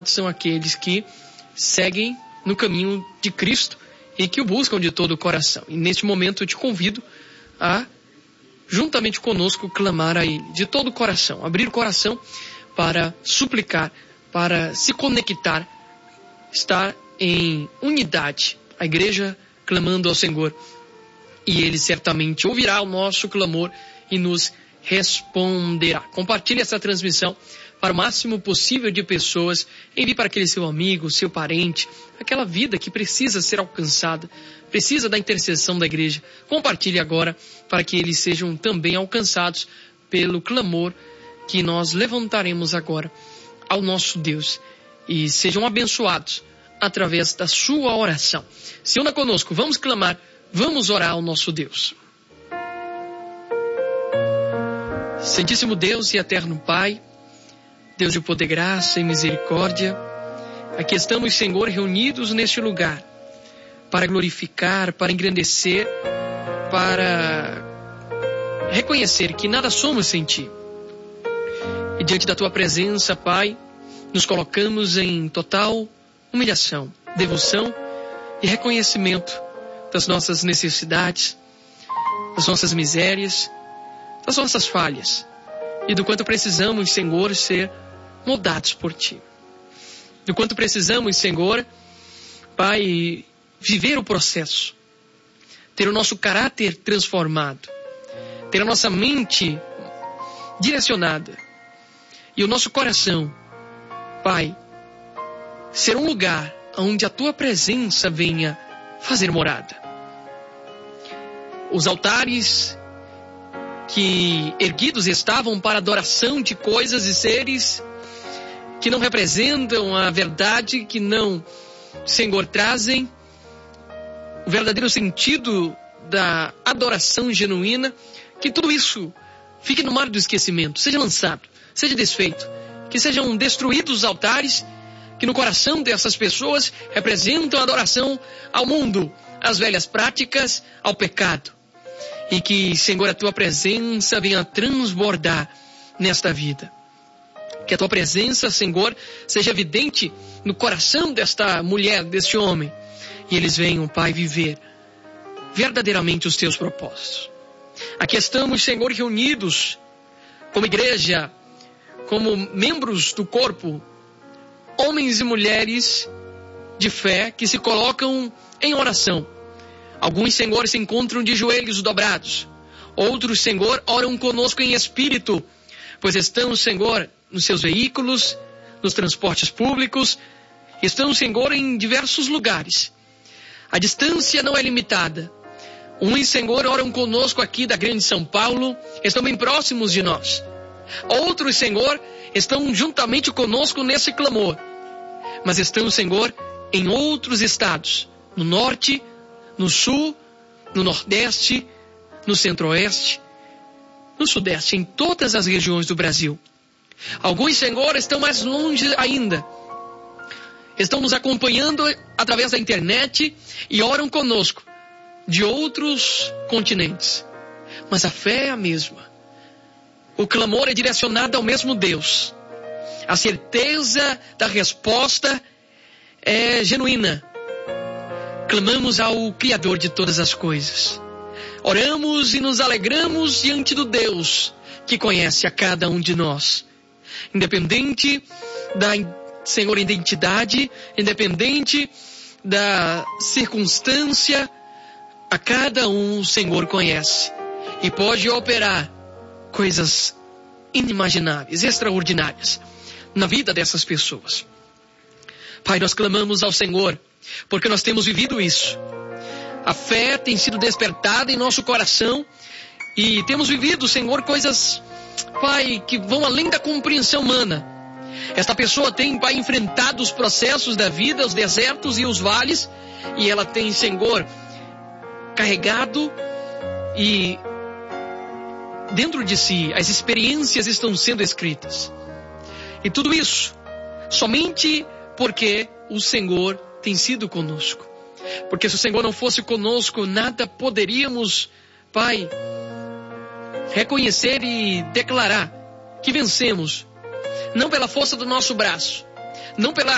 são aqueles que seguem no caminho de Cristo e que o buscam de todo o coração. E neste momento eu te convido a, juntamente conosco, clamar a Ele de todo o coração, abrir o coração para suplicar, para se conectar, estar em unidade, a igreja clamando ao Senhor. E Ele certamente ouvirá o nosso clamor e nos responderá. Compartilhe essa transmissão para o máximo possível de pessoas. Envie para aquele seu amigo, seu parente, aquela vida que precisa ser alcançada, precisa da intercessão da igreja. Compartilhe agora para que eles sejam também alcançados pelo clamor que nós levantaremos agora ao nosso Deus e sejam abençoados através da sua oração. Se una conosco, vamos clamar, vamos orar ao nosso Deus. Santíssimo Deus e eterno Pai, Deus de poder, graça e misericórdia, aqui estamos, Senhor, reunidos neste lugar para glorificar, para engrandecer, para reconhecer que nada somos sem Ti. E diante da Tua presença, Pai, nos colocamos em total humilhação, devoção e reconhecimento das nossas necessidades, das nossas misérias, das nossas falhas e do quanto precisamos, Senhor, ser moldados por Ti. Do quanto precisamos, Senhor, Pai, viver o processo, ter o nosso caráter transformado, ter a nossa mente direcionada e o nosso coração, Pai, ser um lugar onde a Tua presença venha fazer morada. Os altares que erguidos estavam para adoração de coisas e seres que não representam a verdade, que não, Senhor, trazem o verdadeiro sentido da adoração genuína, que tudo isso fique no mar do esquecimento, seja lançado, seja desfeito, que sejam destruídos os altares que no coração dessas pessoas representam a adoração ao mundo, às velhas práticas, ao pecado. E que, Senhor, a Tua presença venha transbordar nesta vida. Que a Tua presença, Senhor, seja evidente no coração desta mulher, deste homem. E eles venham, Pai, viver verdadeiramente os Teus propósitos. Aqui estamos, Senhor, reunidos como igreja, como membros do corpo, homens e mulheres de fé que se colocam em oração. Alguns, Senhor, se encontram de joelhos dobrados. Outros, Senhor, oram conosco em espírito, pois estão, Senhor, nos seus veículos, nos transportes públicos, estão, Senhor, em diversos lugares. A distância não é limitada. Uns, Senhor, oram conosco aqui da grande São Paulo, estão bem próximos de nós. Outros, Senhor, estão juntamente conosco nesse clamor. Mas estão, Senhor, em outros estados, no norte, no sul, no nordeste, no centro-oeste, no sudeste, em todas as regiões do Brasil. Alguns, Senhor, estão mais longe ainda. Estão nos acompanhando através da internet e oram conosco de outros continentes. Mas a fé é a mesma. O clamor é direcionado ao mesmo Deus. A certeza da resposta é genuína. Clamamos ao Criador de todas as coisas. Oramos e nos alegramos diante do Deus que conhece a cada um de nós. Independente da, Senhor, identidade, independente da circunstância, a cada um o Senhor conhece. E pode operar coisas inimagináveis, extraordinárias na vida dessas pessoas. Pai, nós clamamos ao Senhor, porque nós temos vivido isso. A fé tem sido despertada em nosso coração e temos vivido, Senhor, coisas, Pai, que vão além da compreensão humana. Esta pessoa tem, Pai, enfrentado os processos da vida, os desertos e os vales, e ela tem, Senhor, carregado e dentro de si as experiências estão sendo escritas. E tudo isso somente porque o Senhor tem sido conosco. Porque se o Senhor não fosse conosco, nada poderíamos, Pai, reconhecer e declarar que vencemos. Não pela força do nosso braço, não pela